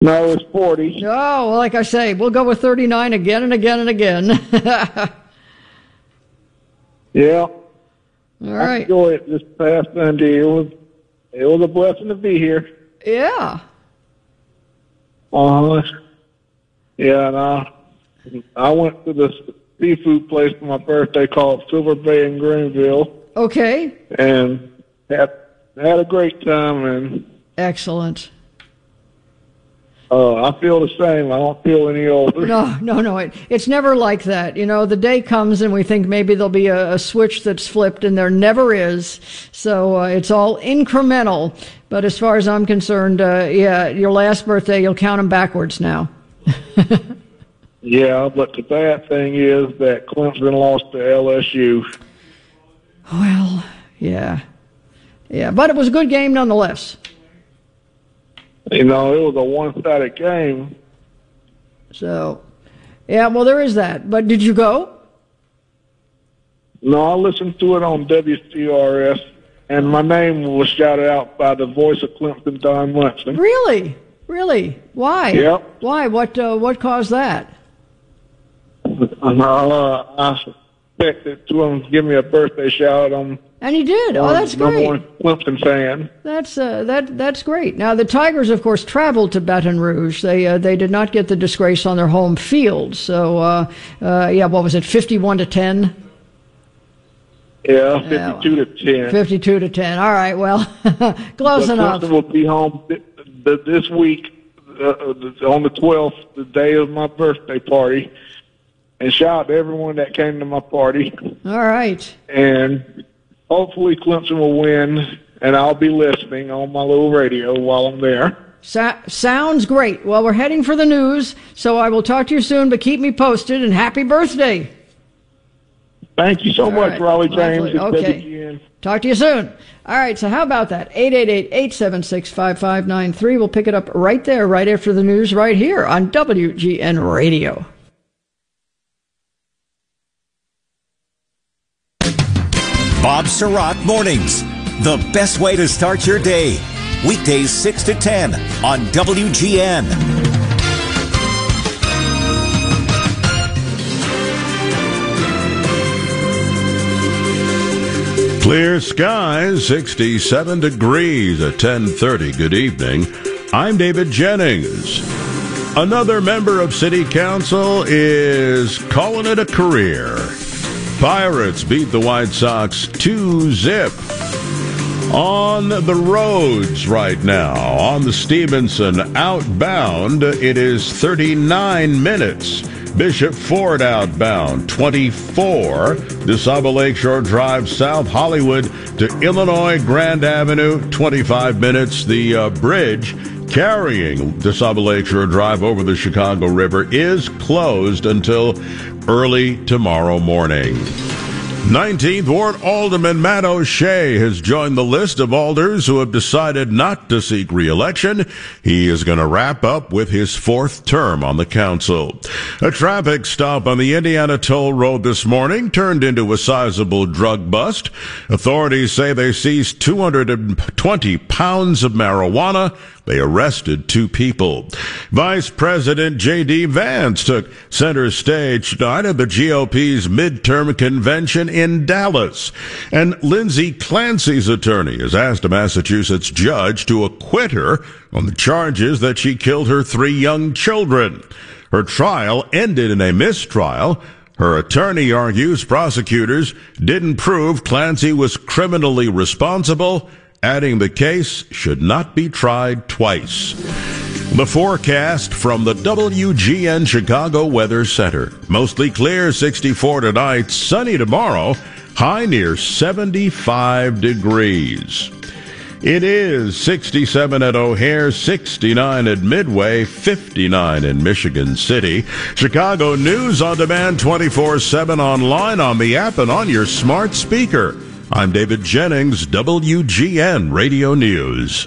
No, it's 40. Oh, well, like I say, we'll go with 39 again and again and again. Yeah. All right. I enjoyed it this past Sunday. It was a blessing to be here. Yeah. Yeah, and I went to the seafood place for my birthday called Silver Bay in Greenville. Okay. And had a great time. And excellent. I feel the same. I don't feel any older. No. It's never like that. You know, the day comes and we think maybe there'll be a switch that's flipped, and there never is. So it's all incremental. But as far as I'm concerned, your last birthday, you'll count them backwards now. Yeah, but the bad thing is that Clemson lost to LSU. Well, yeah. But it was a good game nonetheless. You know, it was a one-sided game. So, yeah, well, there is that. But did you go? No, I listened to it on WCRS, and my name was shouted out by the voice of Clemson, Don Munson. Really? Why? Yep. Why? What caused that? I expected to him to give me a birthday shout out. And he did. Oh, that's great. I'm a Clemson fan. That's great. Now the Tigers, of course, traveled to Baton Rouge. They did not get the disgrace on their home field. So what was it? 51-10. Yeah, 52-10. 52-10. All right. Well, close enough. Clemson will be home this week on the 12th, the day of my birthday party, and shout out to everyone that came to my party. All right. And hopefully Clemson will win, and I'll be listening on my little radio while I'm there. Sounds great. Well, we're heading for the news, so I will talk to you soon, but keep me posted, and happy birthday. Thank you so much, right. Raleigh James. Okay. Talk to you soon. All right, so how about that? 888-876-5593. We'll pick it up right there, right after the news, right here on WGN Radio. Bob Surratt Mornings, the best way to start your day. Weekdays 6 to 10 on WGN. Clear skies, 67 degrees at 10:30. Good evening. I'm David Jennings. Another member of City Council is calling it a career. Pirates beat the White Sox 2-0. On the roads right now, on the Stevenson outbound, it is 39 minutes. Bishop Ford outbound, 24. DeSable Lakeshore Drive, South Hollywood to Illinois Grand Avenue, 25 minutes. The bridge carrying DeSable Lakeshore Drive over the Chicago River is closed until early tomorrow morning. 19th Ward Alderman Matt O'Shea has joined the list of alders who have decided not to seek re-election. He is going to wrap up with his fourth term on the council. A traffic stop on the Indiana Toll Road this morning turned into a sizable drug bust. Authorities say they seized 220 pounds of marijuana. They arrested 2 people. Vice President J.D. Vance took center stage tonight at the GOP's midterm convention in Dallas. And Lindsay Clancy's attorney has asked a Massachusetts judge to acquit her on the charges that she killed her 3 young children. Her trial ended in a mistrial. Her attorney argues prosecutors didn't prove Clancy was criminally responsible, adding the case should not be tried twice. The forecast from the WGN Chicago Weather Center. Mostly clear, 64 tonight, sunny tomorrow, high near 75 degrees. It is 67 at O'Hare, 69 at Midway, 59 in Michigan City. Chicago News on demand 24/7 online, on the app, and on your smart speaker. I'm David Jennings, WGN Radio News.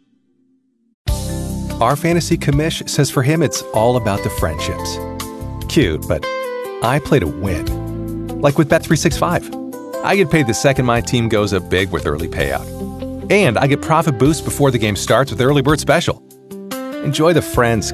Our fantasy commish says for him it's all about the friendships. Cute, but I play to win. Like with Bet365. I get paid the second my team goes up big with early payout. And I get profit boosts before the game starts with Early Bird Special. Enjoy the friends,